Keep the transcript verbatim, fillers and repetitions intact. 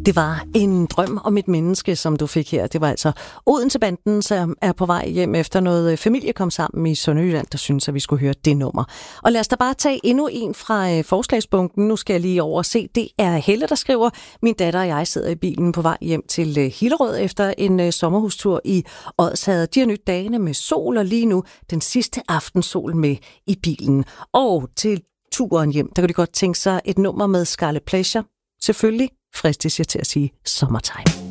Det var en drøm om et menneske, som du fik her. Det var altså Odense-banden, som er på vej hjem efter noget familie kom sammen i Sønderjylland, der synes, at vi skulle høre det nummer. Og lad os da bare tage endnu en fra forslagsbunken. Nu skal jeg lige over og se. Det er Helle, der skriver: Min datter og jeg sidder i bilen på vej hjem til Hillerød efter en sommerhustur i Odsherred. De har nyt dagene med sol, og lige nu den sidste aftensol med i bilen. Og til turen hjem, der kan de godt tænke sig et nummer med Scarlet Pleasure. Selvfølgelig fristes jeg til at sige Summertime.